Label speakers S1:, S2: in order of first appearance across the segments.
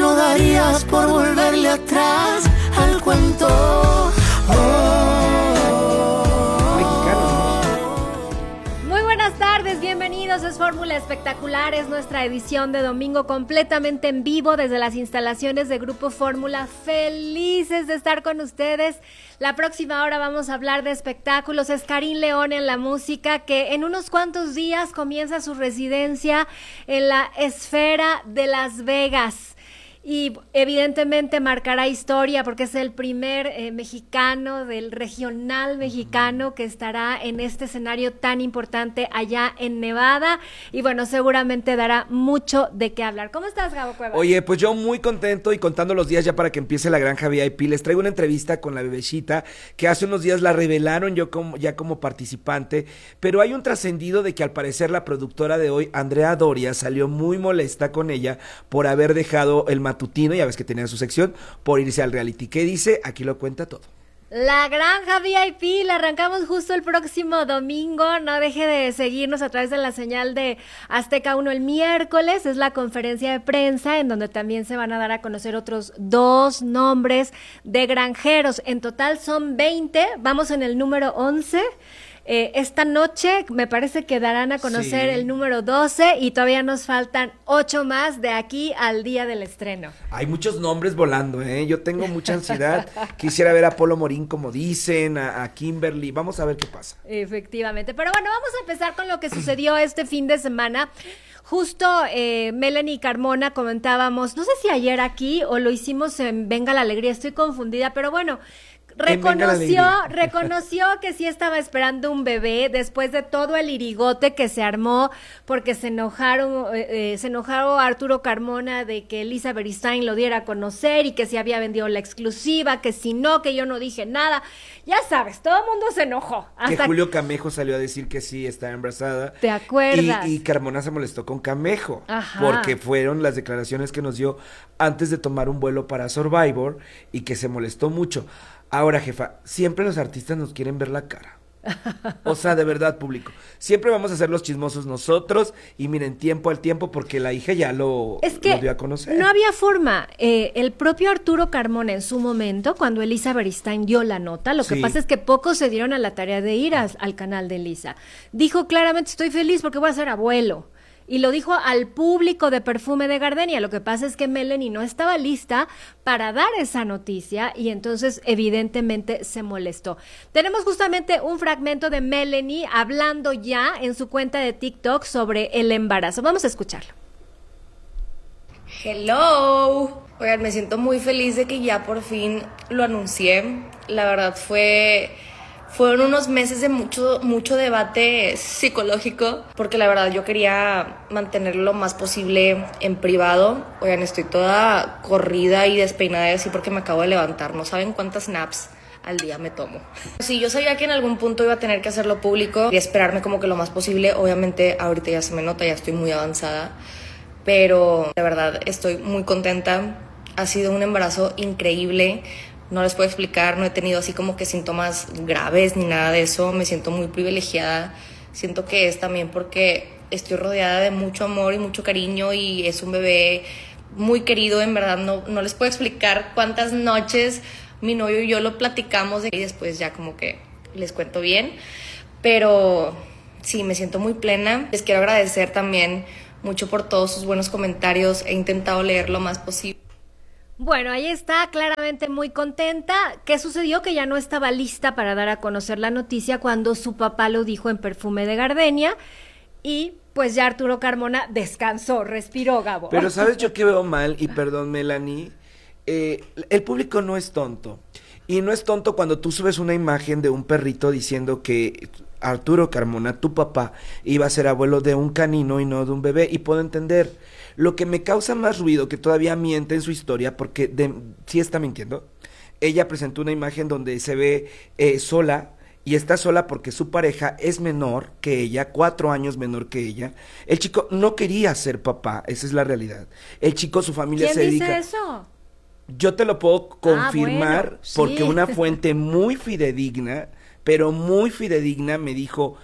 S1: lo darías por volverle atrás al cuento.
S2: Muy buenas tardes, bienvenidos, es Fórmula Espectacular, es nuestra edición de domingo completamente en vivo desde las instalaciones de Grupo Fórmula, felices de estar con ustedes. La próxima hora vamos a hablar de espectáculos, es Karim León en la música, que en unos cuantos días comienza su residencia en la Esfera de Las Vegas. Y evidentemente marcará historia porque es el primer mexicano del regional mexicano que estará en este escenario tan importante allá en Nevada. Y bueno, seguramente dará mucho de qué hablar. ¿Cómo estás, Gabo Cuevas?
S3: Oye, pues yo muy contento y contando los días ya para que empiece la Granja VIP. Les traigo una entrevista con la bebecita que hace unos días la revelaron ya como participante. Pero hay un trascendido de que al parecer la productora de hoy, Andrea Doria, salió muy molesta con ella por haber dejado el matutino, ya ves que tenía su sección, por irse al reality. ¿Qué dice? Aquí lo cuenta todo.
S2: La Granja VIP la arrancamos justo el próximo domingo. No deje de seguirnos a través de la señal de Azteca 1 el miércoles. Es la conferencia de prensa en donde también se van a dar a conocer otros 2 nombres de granjeros. En total son 20. Vamos en el número 11. Esta noche me parece que darán a conocer el número 12 y todavía nos faltan 8 más de aquí al día del estreno.
S3: Hay muchos nombres volando, yo tengo mucha ansiedad. Quisiera ver a Polo Morín, como dicen, a Kimberly. Vamos a ver qué pasa.
S2: Efectivamente, pero bueno, vamos a empezar con lo que sucedió este fin de semana. Justo Melanie Carmona comentábamos, no sé si ayer aquí o lo hicimos en Venga la Alegría, estoy confundida, pero bueno, reconoció que sí estaba esperando un bebé después de todo el irigote que se armó porque se enojaron Arturo Carmona de que Elisa Beristain lo diera a conocer y que si había vendido la exclusiva, que si no, que yo no dije nada. Ya sabes, todo el mundo se enojó.
S3: Que Julio Camejo salió a decir que sí, está embarazada.
S2: ¿Te acuerdas?
S3: Y Carmona se molestó con Camejo.
S2: Ajá.
S3: Porque fueron las declaraciones que nos dio antes de tomar un vuelo para Survivor y que se molestó mucho. Ahora, jefa, siempre los artistas nos quieren ver la cara. O sea, de verdad, público. Siempre vamos a ser los chismosos nosotros y miren, tiempo al tiempo, porque la hija ya lo dio a conocer.
S2: No había forma. El propio Arturo Carmona en su momento, cuando Elisa Beristain dio la nota, lo que pasa es que pocos se dieron a la tarea de ir al canal de Elisa. Dijo claramente, estoy feliz porque voy a ser abuelo. Y lo dijo al público de Perfume de Gardenia. Lo que pasa es que Melanie no estaba lista para dar esa noticia y entonces evidentemente se molestó. Tenemos justamente un fragmento de Melanie hablando ya en su cuenta de TikTok sobre el embarazo. Vamos a escucharlo.
S4: Hello. Oigan, me siento muy feliz de que ya por fin lo anuncié. La verdad fueron unos meses de mucho debate psicológico, porque la verdad yo quería mantenerlo lo más posible en privado. Oigan, estoy toda corrida y despeinada así porque me acabo de levantar. No saben cuántas naps al día me tomo. Sí, yo sabía que en algún punto iba a tener que hacerlo público y esperarme como que lo más posible. Obviamente ahorita ya se me nota, ya estoy muy avanzada, pero de verdad estoy muy contenta. Ha sido un embarazo increíble. No les puedo explicar, no he tenido así como que síntomas graves ni nada de eso. Me siento muy privilegiada. Siento que es también porque estoy rodeada de mucho amor y mucho cariño y es un bebé muy querido. En verdad no les puedo explicar cuántas noches mi novio y yo lo platicamos y después ya como que les cuento bien. Pero sí, me siento muy plena. Les quiero agradecer también mucho por todos sus buenos comentarios. He intentado leer lo más posible.
S2: Bueno, ahí está, claramente muy contenta. ¿Qué sucedió? Que ya no estaba lista para dar a conocer la noticia cuando su papá lo dijo en Perfume de Gardenia y pues ya Arturo Carmona descansó, respiró, Gabo.
S3: Pero ¿sabes yo qué veo mal? Y perdón, Melanie, el público no es tonto. Y no es tonto cuando tú subes una imagen de un perrito diciendo que Arturo Carmona, tu papá, iba a ser abuelo de un canino y no de un bebé. Y puedo entender. Lo que me causa más ruido, que todavía miente en su historia, porque sí está mintiendo. Ella presentó una imagen donde se ve sola, y está sola porque su pareja es menor que ella, 4 años menor que ella. El chico no quería ser papá, esa es la realidad. El chico, su familia se dedica...
S2: ¿Quién dice eso?
S3: Yo te lo puedo confirmar,
S2: bueno, sí.
S3: Porque una fuente muy fidedigna, pero muy fidedigna, me dijo...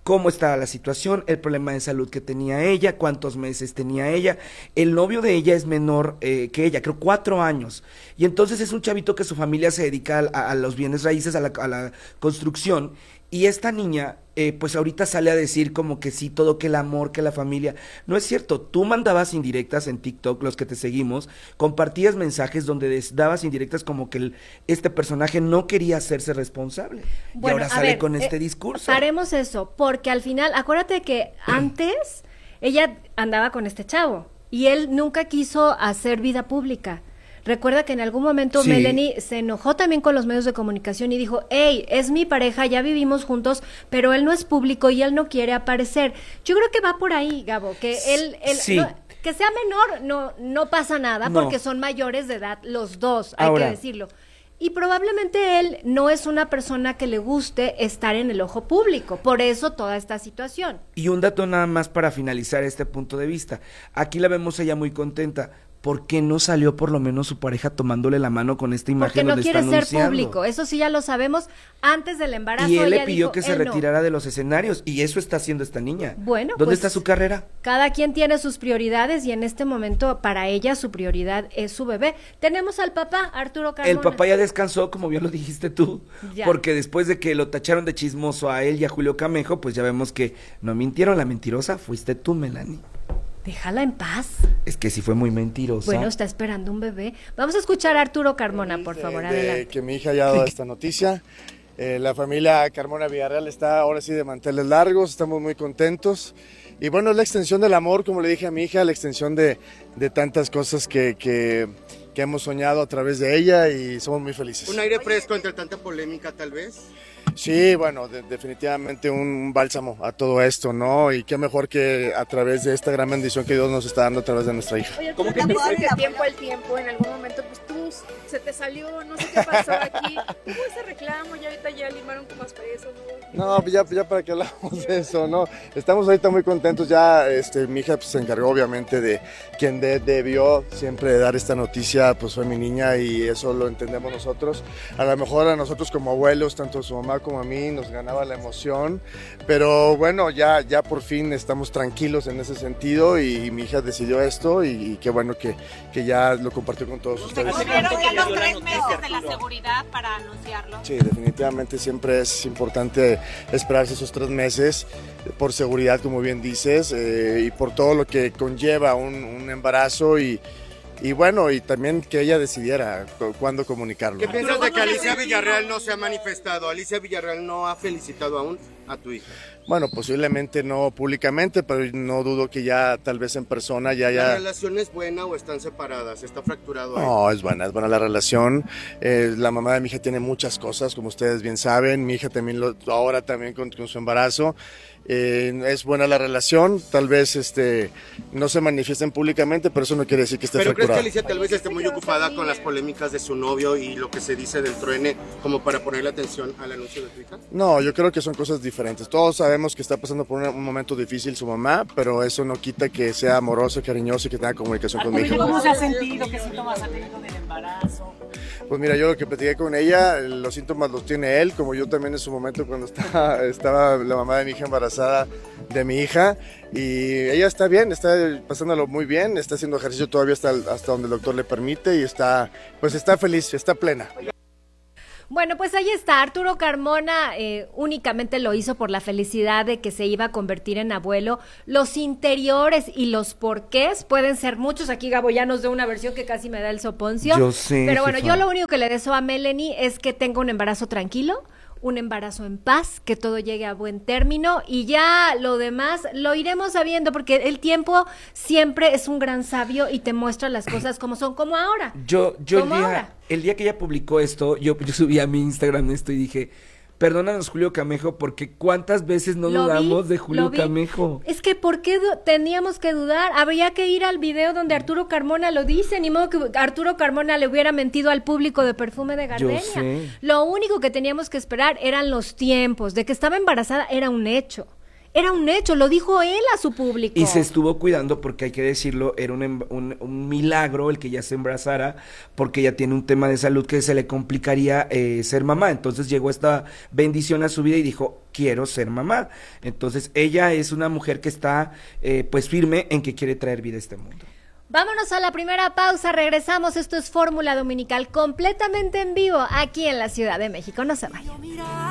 S3: cómo estaba la situación, el problema de salud que tenía ella, cuántos meses tenía ella. El novio de ella es menor que ella, creo 4 años. Y entonces es un chavito que su familia se dedica a los bienes raíces, a la construcción. Y esta niña, pues ahorita sale a decir como que sí, todo, que el amor, que la familia. No es cierto, tú mandabas indirectas en TikTok, los que te seguimos, compartías mensajes donde dabas indirectas como que este personaje no quería hacerse responsable.
S2: Bueno,
S3: y ahora sale con este discurso.
S2: Paremos eso, porque al final, acuérdate que antes ella andaba con este chavo y él nunca quiso hacer vida pública. Recuerda que en algún momento
S3: Sí.
S2: Melanie se enojó también con los medios de comunicación y dijo, hey, es mi pareja, ya vivimos juntos, pero él no es público y él no quiere aparecer. Yo creo que va por ahí, Gabo, que él
S3: Sí.
S2: que sea menor no pasa nada,
S3: No.
S2: porque son mayores de edad los dos, hay
S3: Ahora.
S2: que decirlo. Y probablemente él no es una persona que le guste estar en el ojo público, por eso toda esta situación.
S3: Y un dato nada más para finalizar este punto de vista. Aquí la vemos ella muy contenta. ¿Por qué no salió por lo menos su pareja tomándole la mano con esta imagen
S2: Porque no
S3: donde
S2: quiere
S3: está
S2: ser
S3: anunciando?
S2: público, eso sí ya lo sabemos. Antes del embarazo
S3: Y él le
S2: ella
S3: pidió
S2: dijo,
S3: que se
S2: él no.
S3: retirara de los escenarios, y eso está haciendo esta niña.
S2: Bueno,
S3: ¿Dónde
S2: pues,
S3: está su carrera?
S2: Cada quien tiene sus prioridades y en este momento para ella su prioridad es su bebé. Tenemos al papá, Arturo Carmona.
S3: El papá ya descansó, como bien lo dijiste tú,
S2: Ya.
S3: porque después de que lo tacharon de chismoso a él y a Julio Camejo, pues ya vemos que no mintieron, la mentirosa fuiste tú, Melanie.
S2: Déjala en paz.
S3: Es que sí fue muy mentirosa.
S2: Bueno, está esperando un bebé. Vamos a escuchar a Arturo Carmona, por favor,
S5: de
S2: adelante.
S5: que mi hija ya ha dado esta noticia. La familia Carmona Villarreal está ahora sí de manteles largos, estamos muy contentos. Y bueno, es la extensión del amor, como le dije a mi hija, la extensión de tantas cosas que hemos soñado a través de ella y somos muy felices.
S6: Un aire fresco entre tanta polémica, tal vez.
S5: Sí, bueno, definitivamente un bálsamo a todo esto, ¿no? Y qué mejor que a través de esta gran bendición que Dios nos está dando a través de nuestra hija.
S7: Oye, ¿cómo que dices de tiempo al tiempo? En algún momento, pues tú se te salió, no sé qué pasó aquí. Hubo ese reclamo y ahorita ya limaron como asperezas, ¿no?
S5: No, pues ya para qué hablamos de eso, ¿no? Estamos ahorita muy contentos ya, mi hija pues, se encargó obviamente de quien debió siempre dar esta noticia, pues fue mi niña y eso lo entendemos nosotros. A lo mejor a nosotros como abuelos, tanto a su mamá como a mí, nos ganaba la emoción, pero bueno, ya por fin estamos tranquilos en ese sentido y mi hija decidió esto y qué bueno que ya lo compartió con todos ustedes.
S8: ¿Cumplieron ya los 3 meses de la seguridad para anunciarlo?
S5: Sí, definitivamente siempre es importante esperarse esos 3 meses por seguridad, como bien dices, y por todo lo que conlleva un embarazo y bueno, y también que ella decidiera cuándo comunicarlo.
S6: ¿Qué piensas de que Alicia Villarreal no se ha manifestado? Alicia Villarreal no ha felicitado aún a tu hija.
S5: Bueno, posiblemente no públicamente, pero no dudo que ya tal vez en persona ya...
S6: ¿La relación es buena o están separadas? ¿Está fracturado ahí?
S5: No, es buena la relación. La mamá de mi hija tiene muchas cosas, como ustedes bien saben. Mi hija también ahora también con su embarazo. Es buena la relación, tal vez no se manifiesten públicamente, pero eso no quiere decir que esté
S6: ¿Pero crees que
S5: fracturada.
S6: Alicia tal vez esté muy ocupada con las polémicas de su novio y lo que se dice del truene como para ponerle atención al anuncio de tu hija?
S5: No, yo creo que son cosas diferentes. Todos sabemos que está pasando por un momento difícil su mamá, pero eso no quita que sea amoroso, cariñoso y que tenga comunicación con mi hija.
S8: ¿Cómo se ha sentido? ¿Qué síntomas ha tenido del embarazo?
S5: Pues mira, yo lo que platiqué con ella, los síntomas los tiene él, como yo también en su momento cuando estaba la mamá de mi hija embarazada de mi hija, y ella está bien, está pasándolo muy bien, está haciendo ejercicio todavía hasta donde el doctor le permite y está feliz, está plena.
S2: Bueno, pues ahí está, Arturo Carmona únicamente lo hizo por la felicidad de que se iba a convertir en abuelo. Los interiores y los porqués pueden ser muchos. Aquí Gabo ya nos dio una versión que casi me da el soponcio.
S3: Yo sé,
S2: Pero bueno,
S3: jefa.
S2: yo lo único que le deseo a Melanie es que tenga un embarazo tranquilo, un embarazo en paz, que todo llegue a buen término y ya lo demás lo iremos sabiendo porque el tiempo siempre es un gran sabio y te muestra las cosas como son, como ahora.
S3: Yo
S2: ¿Cómo ahora?
S3: el día que ella publicó esto, yo subí a mi Instagram esto y dije, perdónanos Julio Camejo, porque cuántas veces no
S2: Lo
S3: dudamos
S2: vi,
S3: de
S2: lo
S3: Julio
S2: vi.
S3: Camejo.
S2: Es que ¿por qué teníamos que dudar? Habría que ir al video donde Arturo Carmona lo dice, ni modo que Arturo Carmona le hubiera mentido al público de Perfume de Gardenia.
S3: sé.
S2: Lo único que teníamos que esperar eran los tiempos, de que estaba embarazada era un hecho. era un hecho, lo dijo él a su público.
S3: Y se estuvo cuidando porque hay que decirlo, era un milagro el que ella se embarazara, porque ella tiene un tema de salud que se le complicaría ser mamá. Entonces llegó esta bendición a su vida y dijo, quiero ser mamá. Entonces ella es una mujer que está pues firme en que quiere traer vida a este mundo.
S2: Vámonos a la primera pausa, regresamos, esto es Fórmula Dominical completamente en vivo aquí en la Ciudad de México, no se vayan.